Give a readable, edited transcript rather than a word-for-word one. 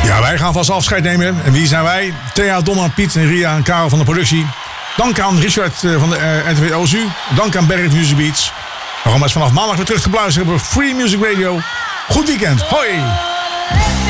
Ja, wij gaan vast afscheid nemen. En wie zijn wij? Thea, Donna, Piet en Ria en Karel van de productie. Dank aan Richard van de RTV Ozu. Dank aan Berg Music Beats. Programma is vanaf maandag weer terug te beluisteren op Free Music Radio. Goed weekend. Hoi!